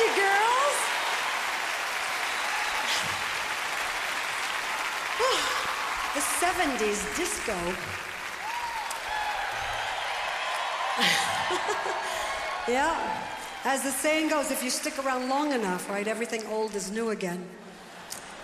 you, girls. The 70s disco. Yeah. As the saying goes, if you stick around long enough, right, everything old is new again.